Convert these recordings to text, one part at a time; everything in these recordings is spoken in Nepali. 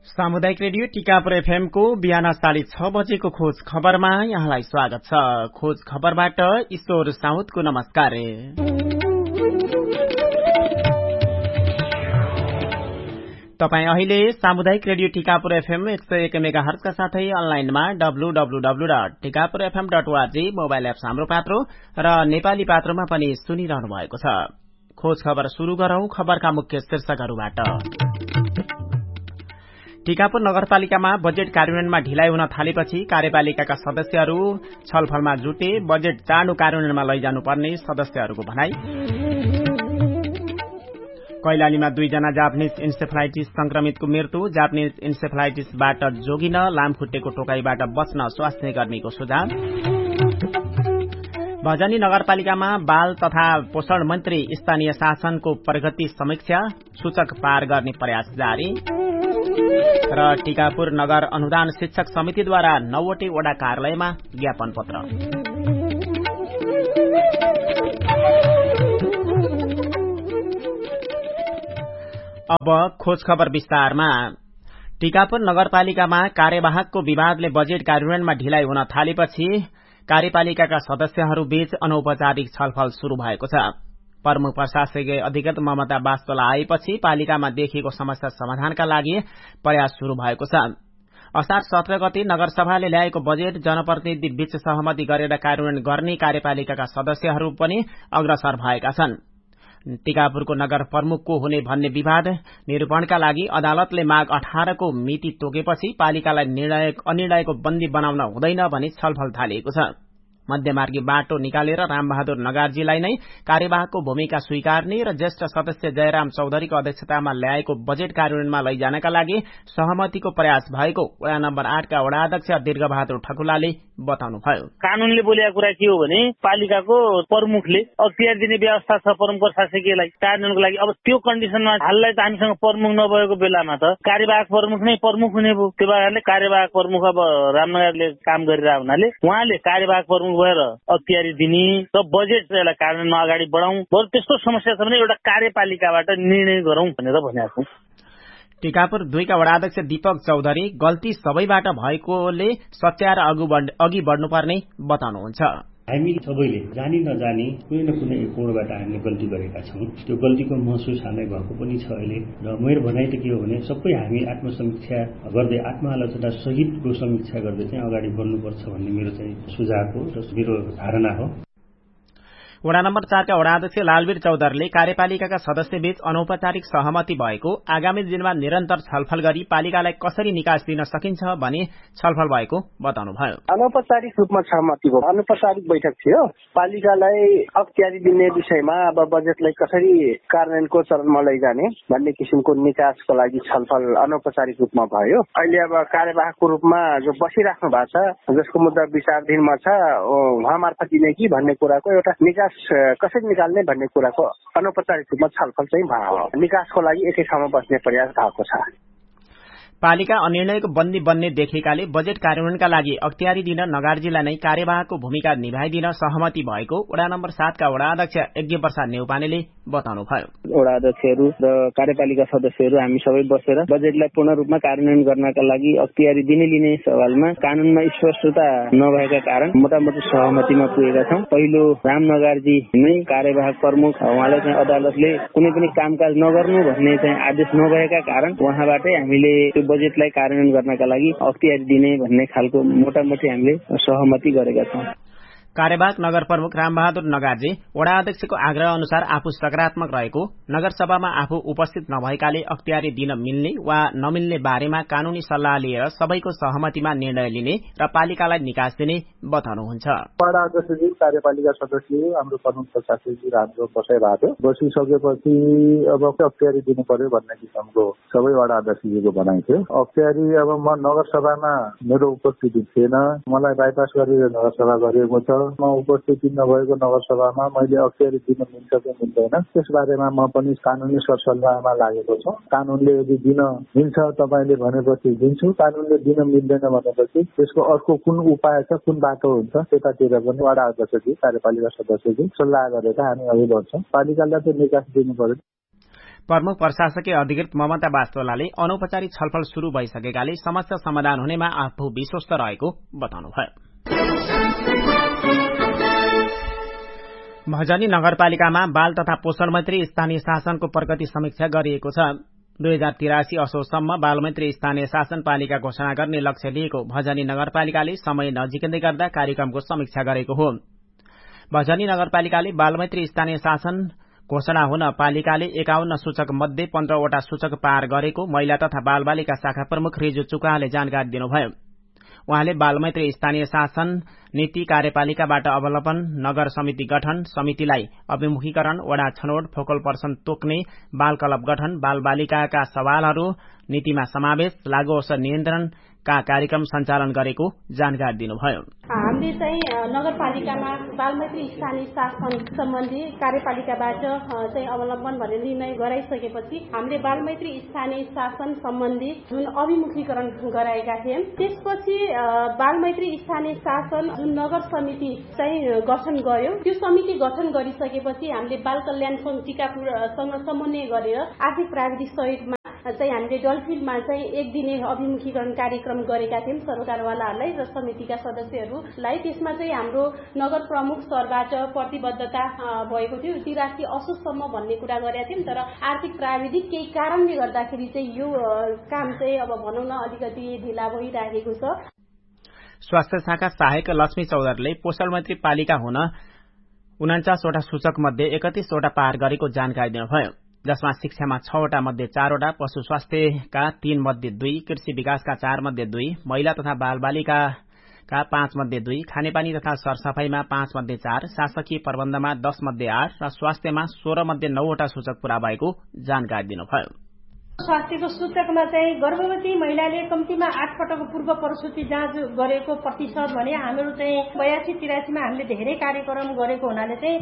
सामुदायिक रेडियो टिकापुर एफएमको बिहान 6:30 बजेको खोज खबरमा यहाँलाई स्वागत छ। खोज खबरबाट ईश्वर साउदको नमस्कार। तपाई अहिले सामुदायिक रेडियो टिकापुर एफएम 101 मेगाहर्जका साथै अनलाइनमा www.tikapurfm.org मोबाइल एप्स हाम्रो पात्रो र नेपाली पात्रोमा पनि सुनिरहनु भएको छ। खोज खबर शुरू गरौं खबरका मुख्य शीर्षकहरूबाट। टिकापुर नगरपालिकामा बजेट कार्यान्वयनमा ढिलाइ हुन थालेपछि कार्यपालिकाका सदस्यहरू छलफलमा जुटे। बजेट चाँडो कार्यान्वयनमा लैजानुपर्ने सदस्यहरूको भनाई। कैलालीमा 2 जना जापानिज इन्सेफलाइटिस संक्रमितको मृत्यु। जापानिज इन्सेफलाइटिसबाट जोगिन लामखुट्टेको टोकाइबाट बच्न स्वास्थ्य कर्मीको सुझाव। भजनी नगरपालिकामा बाल तथा पोषण मन्त्री स्थानीय शासनको प्रगति समीक्षा। सूचक पार गर्ने प्रयास जारी। र टिकापुर नगर अनुदान शिक्षक समितिद्वारा 9वटै वडा कार्यालयमा ज्ञापन पत्र। अब खोज खबर विस्तारमा। टिकापुर नगरपालिकामा कार्यवाहकको विवादले बजेट कार्यान्वयनमा ढिलाइ हुन थालेपछि कार्यपालिकाका सदस्यहरूबीच अनौपचारिक छलफल शुरू भएको छ। प्रमुख प्रशासकीय अधिकृत ममता वास्तोला आएपछि पालिकामा देखिएको समस्या समाधानका लागि प्रयास शुरू भएको छ। असार 17 गते नगरसभाले ल्याएको बजेट जनप्रतिनिधि बीच सहमति गरेर कार्यान्वयन गर्ने कार्यपालिकाका सदस्यहरू पनि अग्रसर भएका छन्। टिकापुरको नगर प्रमुखको हुने भन्ने विवाद निरूपणका लागि अदालतले माघ 18 को मिति तोकेपछि पालिकालाई अनिर्णयको बन्दी बनाउन हुँदैन भनी छलफल थालिएको छ। मध्यमार्गी बाटो निकालेर रामबहादुर नगार्जीलाई नै कार्यवाहकको भूमिका स्वीकार्ने र ज्येष्ठ सदस्य जयराम चौधरीको अध्यक्षतामा ल्याएको बजेट कार्यान्वयनमा लैजानका लागि सहमतिको प्रयास भएको वडा नम्बर 8 का वडा अध्यक्ष दीर्घबहादुर ठकुलाले बताउनुभयो। कानूनले बोलेको कुरा के हो भने पालिकाको प्रमुखले अख्तियार दिने व्यवस्था छ प्रमुख प्रशासकीयलाई कार्यान्वयनको लागि। अब त्यो कन्डिसनमा हाललाई त हामीसँग प्रमुख नभएको बेलामा त कार्यवाहक प्रमुख नै प्रमुख हुने भयो। त्यो भएर कार्यवाहक प्रमुख अब रामनगरले काम गरिरहेको हुनाले उहाँले कार्यवाहक प्रमुख भएर अख्तियारी दिने र बजेटलाई कार्यान्वयनमा अगाडि बढाउँ। बरु त्यस्तो समस्या छ भने एउटा कार्यपालिकाबाट निर्णय गरौँ भनेर भनेको। टिकापुर 2 का वडा अध्यक्ष दीपक चौधरी गल्ती सबैबाट भएकोले सच्याएर अघि बढ्नुपर्ने बताउनुहुन्छ। हामी सबैले जानी नजानी कुनै न कुनै कोणबाट हामीले गल्ती गरेका छौं। त्यो गल्तीको महसुस हामीलाई भएको पनि छ अहिले। र मेरो भनाइ त के हो भने सबै हामी आत्मसमीक्षा गर्दै आत्मालोचना सहितको समीक्षा गर्दै चाहिँ अगाडि बढ्नुपर्छ भन्ने मेरो चाहिँ सुझाव हो र मेरो धारणा हो। वडा नम्बर 4 का वडा अध्यक्ष लालवीर चौधरीले कार्यपालिकाका सदस्यबीच अनौपचारिक सहमति भएको आगामी दिनमा निरन्तर छलफल गरी पालिकालाई कसरी निकास दिन सकिन्छ भनी छलफल भएको बताउनुभयो। अनौपचारिक रूपमा सहमति भयो। अनौपचारिक बैठक थियो। पालिकालाई अख्तियारी दिने विषयमा अब बजेटलाई कसरी कार्यान्वयनको चरणमा लैजाने भन्ने किसिमको निकासको लागि छलफल अनौपचारिक रूपमा भयो। अहिले अब कार्यवाहकको रूपमा जो बसिराख्नु भएको छ जसको मुद्दा विचारधीनमा छ उहाँ मार्फत दिने कि भन्ने कुराको एउटा निकास कसरी निकाल्ने भन्ने कुराको अनौपचारिक रूपमा छलफल चाहिँ भयो। निकासको लागि एकै ठाउँमा बस्ने प्रयास भएको छ। पालिका अनिर्णयको बन्दी बन्ने देखेकाले बजेट कार्यान्वयनका लागि अख्तियारी दिन नगार्जीलाई नै कार्यवाहकको भूमिका निभाइदिन सहमति भएको वडा नम्बर 7 का वडा अध्यक्ष यज्ञप्रसाद नेउपानेले बताउनुभयो। वडा अध्यक्षहरू र कार्यपालिका सदस्यहरू हामी सबै बसेर बजेटलाई पूर्ण रूपमा कार्यान्वयन गर्नका लागि अख्तियारी दिने लिने सवालमा कानूनमा स्पष्टता नभएका कारण मोटामोटी सहमतिमा पुगेका छौं। पहिलो राम नगार्जी नै कार्यवाहक प्रमुख उहाँलाई चाहिँ अदालतले कुनै पनि कामकाज नगर्नु भन्ने चाहिँ आदेश नभएका कारण उहाँबाटै हामीले बजेटलाई कार्यान्वयन गर्नका लागि अख्तियारी दिने भन्ने खालको मोटामोटी हामीले सहमति गरेका छौं। कार्यवाहक नगर प्रमुख रामबहादुर नगार्जी वडा अध्यक्षको आग्रह अनुसार आफू सकारात्मक रहेको नगरसभामा आफू उपस्थित नभएकाले अख्तियारी दिन मिल्ने वा नमिल्ने बारेमा कानूनी सल्लाह लिएर सबैको सहमतिमा निर्णय लिने र पालिकालाई निकास दिने बताउनुहुन्छ। वडा अध्यक्षजी कार्यपालिका सदस्य हाम्रो प्रमुख प्रशासकीय हाम्रो बसाइरहेको बसिसकेपछि अब अख्तियारी दिनु पर्यो भन्ने किसिमको सबै वडा अध्यक्षजीको भनाइ थियो। अख्तियारी अब म नगरसभामा मेरो उपस्थिति थिएन। मलाई बाइपास गरेर नगरसभा गरिएको छ। म उपस्थिति नभएको नगरसभामा मैले अख्तियारी दिन मिल्छ कि मिल्दैन त्यस बारेमा म पनि कानूनी सरसल्लाहमा लागेको छु। कानूनले यदि दिन मिल्छ तपाईले भनेपछि दिन्छु, कानूनले दिन मिल्दैन भनेपछि त्यसको अर्को कुन उपाय छ कुन बाटो हुन्छ त्यतातिर पनि वडा अध्यक्षजी कार्यपालिका सदस्यजी सल्लाह गरेर हामी अघि बढ्छौँ। पालिकालाई त निकास दिनु पर्यो। प्रमुख प्रशासकीय अधिकृत ममता वास्तोलाले अनौपचारिक छलफल शुरू भइसकेकाले समस्या समाधान हुनेमा आफू विश्वस्त रहेको बताउनुभयो। भजनी नगरपालिकामा बाल तथा पोषण मैत्री स्थानीय शासनको प्रगति समीक्षा गरिएको छ। 2083 असोजसम्म बालमैत्री स्थानीय शासन पालिका घोषणा गर्ने लक्ष्य लिएको भजनी नगरपालिकाले समय नजिकै गर्दा कार्यक्रमको समीक्षा गरेको हो। भजनी नगरपालिकाले बालमैत्री स्थानीय शासन घोषणा हुन पालिकाले 51 सूचक मध्ये 15 वटा सूचक पार गरेको महिला तथा बालबालिका शाखा प्रमुख रिजु चुकाले जानकारी दिनुभयो। उहाँले बालमैत्री स्थानीय शासन नीति कार्यपालिकाबाट अवलम्बन, नगर समिति गठन, समितिलाई अभिमुखीकरण, वडा छनौट, फोकल पर्सन तोक्ने, बाल क्लब गठन, बालबालिकाका सवालहरू नीतिमा समावेश, लागू औषध नियन्त्रणका कार्यक्रम सञ्चालन गरेको जानकारी दिनुभयो। हामीले चाहिँ नगरपालिकामा बालमैत्री स्थानीय शासन सम्बन्धी कार्यपालिकाबाट चाहिँ अवलम्बन भनेर निर्णय गराइसकेपछि हामीले बालमैत्री स्थानीय शासन सम्बन्धी जुन अभिमुखीकरण गराएका थियौं, त्यसपछि बालमैत्री स्थानीय शासन जुन नगर समिति चाहिँ गठन गर्यो, त्यो समिति गठन गरिसकेपछि हामीले बाल कल्याण संघ टिकापुरसँग समन्वय गरेर आर्थिक प्राविधिक सहयोगमा चाहिँ हामीले डलफिलमा चाहिँ एक दिने अभिमुखीकरण कार्यक्रम गरेका थियौं सरकारवालाहरूलाई र समितिका सदस्यहरूलाई। त्यसमा चाहिँ हाम्रो नगर प्रमुख स्तरबाट प्रतिबद्धता भएको थियो 83 असोजसम्म भन्ने कुरा गरेका थियौं, तर आर्थिक प्राविधिक केही कारणले गर्दाखेरि चाहिँ यो काम चाहिँ अब भनौं न अलिकति ढिला भइराखेको छ। स्वास्थ्य शाखा सहायक लक्ष्मी चौधरीले पोषण मैत्री पालिका हुन 49 वटा सूचक मध्ये 31 वटा पार गरेको जानकारी दिनुभयो, जसमा शिक्षामा 6 वटा मध्ये 4 वटा, पशु स्वास्थ्यका 3 मध्ये 2, कृषि विकासका 4 मध्ये 2, महिला तथा बालबालिकाका 5 मध्ये 2, खानेपानी तथा सरसफाईमा 5 मध्ये 4, शासकीय प्रबन्धमा 10 मध्ये 8 र स्वास्थ्यमा 16 मध्ये 9 वटा सूचक पूरा भएको जानकारी दिनुभयो। स्वास्थ्यको सूचकमा चाहिँ गर्भवती महिलाले कम्तीमा 8 पटक पूर्व प्रसुति जाँच गरेको प्रतिशत भने हाम्रो चाहिँ 82-83 मा हामीले धेरै कार्यक्रम गरेको हुनाले चाहिँ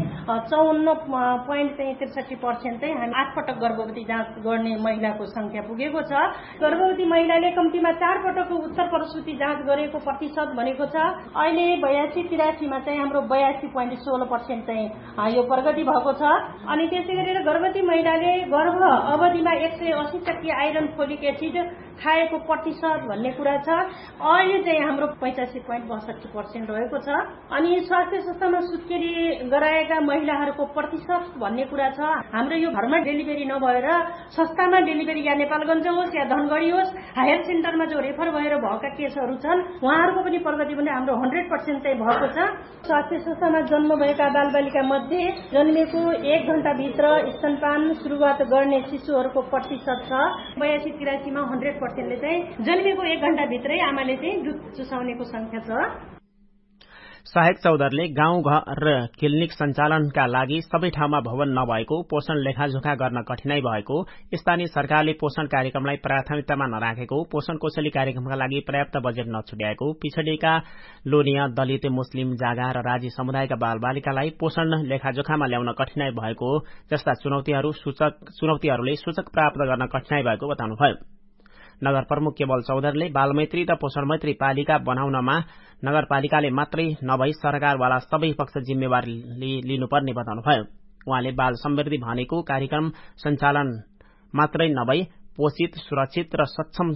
54.63% चाहिँ हामी 8 पटक गर्भवती जाँच गर्ने महिलाको संख्या पुगेको छ। गर्भवती महिलाले कम्तीमा 4 पटक उत्तर प्रसुति जाँच गरेको प्रतिशत भनेको छ। अहिले 82-83 मा चाहिँ हाम्रो 82.16% चाहिँ यो प्रगति भएको छ। अनि त्यसै गरेर गर्भवती महिलाले गर्भ अवधिमा 180 आइरन फोलिक एसिड खाएको प्रतिशत भन्ने कुरा छ। अहिले चाहिँ हाम्रो 85.62% रहेको छ। अनि स्वास्थ्य संस्थामा सुत्केरी गराएका महिलाहरूको प्रतिशत भन्ने कुरा छ। हाम्रो यो घरमा डेलिभरी नभएर संस्थामा डेलिभरी या नेपालगञ्ज होस् या धनगढी होस्, हेल्थ सेन्टरमा जो रेफर भएर भएका केसहरू छन् उहाँहरूको पनि प्रगति पनि हाम्रो 100% चाहिँ भएको छ। स्वास्थ्य संस्थामा जन्म भएका बालबालिका मध्ये जन्मेको 1 घण्टाभित्र स्तनपान सुरुवात गर्ने शिशुहरूको प्रतिशत छ 82-83 मा 100% ले चाहिँ जन्मेको 1 घण्टाभित्रै आमाले चाहिँ दुध चुसाउनेको संख्या छ। सहायक चौधरीले गाउँ घर क्लिनिक सञ्चालनका लागि सबै ठाउँमा भवन नभएको, पोषण लेखाजोखा गर्न कठिनाई भएको, स्थानीय सरकारले पोषण कार्यक्रमलाई प्राथमिकतामा नराखेको, पोषण कोसेली कार्यक्रमका लागि पर्याप्त बजेट नछुट्याएको, पिछडिएका लोनिया, दलित, मुस्लिम, जागा र राजी समुदायका बालबालिकालाई पोषण लेखाजोखामा ल्याउन कठिनाई भएको जस्ता चुनौतीहरूले सूचक प्राप्त गर्न कठिनाई भएको बताउनुभयो। नगर प्रमुख केवल चौधरीले बालमैत्री र पोषण मैत्री पालिका बनाउनमा नगरपालिकाले मात्रै नभई सरकारवाला सबै पक्ष जिम्मेवारी लिनुपर्ने बताउनुभयो। उहाँले बाल समृद्धि भनेको कार्यक्रम सञ्चालन मात्रै नभई पोषित, सुरक्षित र सक्षम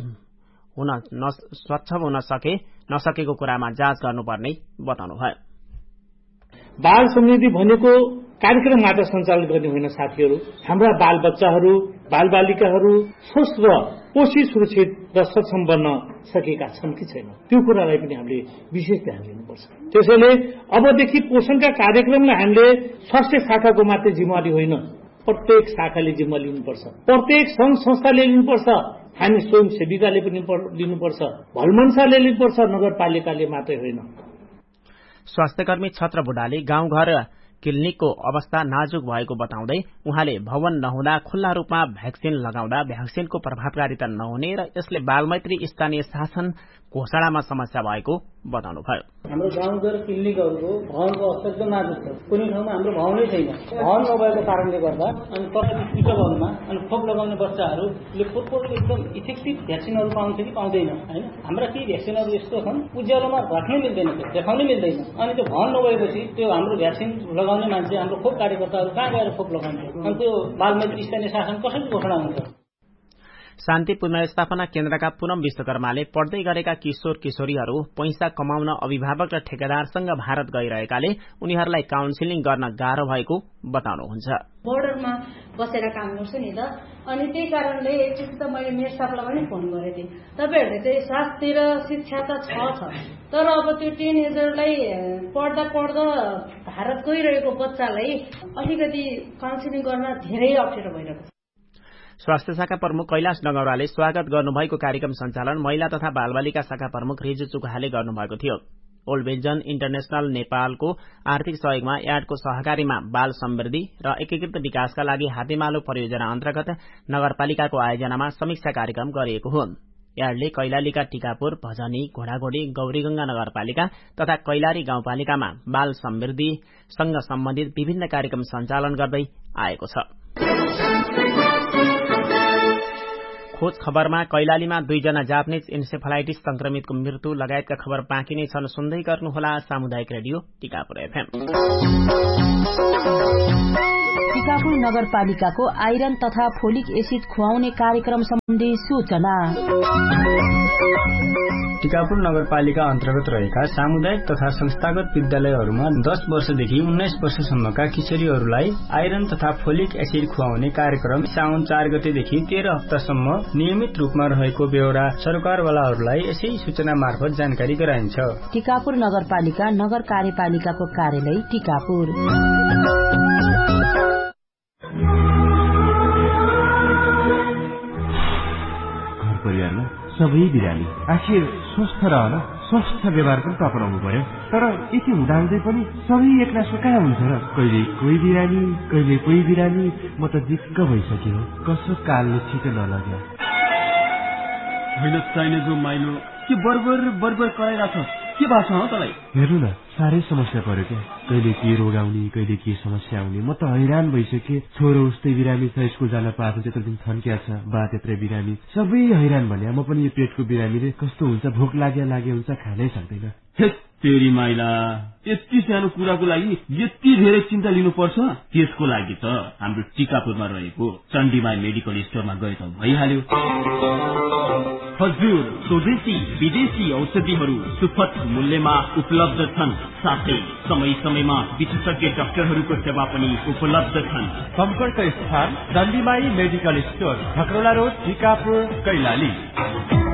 हुन नसकेको कुरामा जाँच गर्नुपर्ने बताउनुभयो। बाल समृद्धि भनेको कार्यक्रम मात्र सञ्चालन गर्ने होइन साथीहरू, हाम्रा बाल बच्चाहरू, बालबालिकाहरू स्वस्थ र पोषित, सुरक्षित र सक्षम बन्न सकेका छन् कि छैन, त्यो कुरालाई पनि हामीले विशेष ध्यान दिनुपर्छ। त्यसैले अबदेखि पोषणका कार्यक्रमलाई हामीले स्वास्थ्य शाखाको मात्रै जिम्मेवारी होइन, प्रत्येक शाखाले जिम्मा लिनुपर्छ, प्रत्येक संघ संस्थाले लिनुपर्छ, हामी स्वयंसेविकाले पनि लिनुपर्छ, भलमनसाले लिनुपर्छ, नगरपालिकाले मात्रै होइन। स्वास्थ्यकर्मी छत्र बुढाले गाउँघर क्लिनिकको अवस्था नाजुक भएको बताउँदै उहाँले भवन नहुँदा खुल्ला रूपमा भ्याक्सिन लगाउँदा भ्याक्सिनको प्रभावकारिता नहुने र यसले बालमैत्री स्थानीय शासन घोषणामा समस्या भएको बताउनुभयो। हाम्रो गाउँघर क्लिनिकहरूको भवनको अवस्था एकदम नाजुक छ। कुनै ठाउँमा हाम्रो भवनै छैन। भवन नभएको कारणले गर्दा अनि प्रति भवनमा अनि खोप लगाउने बच्चाहरूले प्रोपरली एकदम इफेक्टिभ भ्याक्सिनहरू पाउँछ कि पाउँदैन हैन। हाम्रा केही भ्याक्सिनहरू यस्तो छन् उज्यालोमा राख्नै मिल्दैन, देखाउनै मिल्दैन। अनि त्यो भवन नभएपछि त्यो हाम्रो भ्याक्सिन लगाउने मान्छे हाम्रो खोप कार्यकर्ताहरू कहाँ गएर खोप लगाउँछ अनि त्यो बालमैत्री स्थानीय शासन कसरी घोषणा हुन्छ? शान्ति पुनर्स्थापना केन्द्रका पूनम विश्वकर्माले पढ्दै गरेका किशोर किशोरीहरू पैसा कमाउन अभिभावक र ठेकेदारसँग भारत गइरहेकाले उनीहरूलाई काउन्सिलिङ गर्न गाह्रो भएको बताउनुहुन्छ। बोर्डरमा बसेर काम गर्छु नि त, अनि त्यही कारणले एकचोटि त मैले मेरो साथीलाई पनि फोन गरेको थिएँ। तपाईँहरूले चाहिँ स्वास्थ्य र शिक्षा त छ, तर अब त्यो टिनेजरलाई पढ्दा भारत गइरहेको बच्चालाई अलिकति काउन्सिलिङ गर्न धेरै अप्ठ्यारो भइरहेको छ। स्वास्थ्य शाखा प्रमुख कैलाश नगौराले स्वागत गर्नुभएको कार्यक्रम सञ्चालन महिला तथा बालबालिका शाखा प्रमुख रिजु चुकाहाले गर्नुभएको थियो। ओल्ड भिजन इन्टरनेशनल नेपालको आर्थिक सहयोगमा यार्डको सहकारीमा बाल समृद्धि र एकीकृत विकासका लागि हातेमालो परियोजना अन्तर्गत नगरपालिकाको आयोजनामा समीक्षा कार्यक्रम गरिएको हो। यार्डले कैलालीका टिकापुर, भजनी, घोडाघोडी, गौरीगंगा नगरपालिका तथा कैलाली गाउँपालिकामा बाल समृद्धिसँग सम्बन्धित विभिन्न कार्यक्रम सञ्चालन गर्दै आएको छ। खोज खबरमा कैलालीमा 2 जना जापानिज इन्सेफलाइटिस संक्रमितको मृत्यु लगायतका खबर बाँकी नै छन्। सुन्दै गर्नुहोला सामुदायिक रेडियो टिकापुर एफएम। टिकापुर नगरपालिकाको आइरन तथा फोलिक एसिड खुवाउने कार्यक्रम सम्बन्धी सूचना। टिकापुर नगरपालिका अन्तर्गत रहेका सामुदायिक तथा संस्थागत विद्यालयहरूमा 10 वर्षदेखि 19 वर्षसम्मका किशोरीहरूलाई आइरन तथा फोलिक एसिड खुवाउने कार्यक्रम साउन 4 गतेदेखि 13 हप्तासम्म नियमित रूपमा रहेको बेहोरा सरकारवालाहरूलाई यसै सूचना मार्फत जानकारी गराइन्छ। टिकापुर नगरपालिका नगर कार्यपालिकाको कार्यालय टिकापुर। घर परिवारमा सबै बिरामी आखिर स्वस्थ रहन स्वस्थ व्यवहार पनि त अपनाउनु पर्यो। तर यति हुँदाहुँदै पनि सबै एक्लासो कहाँ हुन्छ र? कहिले कोही बिरामी कहिले कोही बिरामी। म त दिक्क भइसक्यो। कसो कालले छिटो नलग्यो। होइन चाहिने जो माइलो के बर्बर कराइरहेछ के भएको छ तँलाई? हेर्नु न साह्रै समस्या पर्यो क्या। कहिले के रोग आउने कहिले के समस्या आउने। म त हैरान भइसके। छोरो उस्तै बिरामी छ, स्कुल जान पाएको त्यत्रो दिन थन्किया छ, बा त्यत्रै बिरामी, सबै हैरान भने। म पनि यो पेटको बिरामीले कस्तो हुन्छ, भोक लागे हुन्छ, खानै सक्दैन। तेरी माइला यति सानो कुराको लागि यति धेरै चिन्ता लिनुपर्छ? त्यसको लागि त हाम्रो टिकापुरमा रहेको चण्डीमाई मेडिकल स्टोरमा गए त भइहाल्यो। हजुर स्वदेशी विदेशी औषधिहरू सुपथ मूल्यमा उपलब्ध छन्। साथै समय समयमा विशेषज्ञ डाक्टरहरूको सेवा पनि उपलब्ध छन्। सम्पर्क स्थान चण्डीमाई medical store, खकरोला road, Tikapur, Kailali.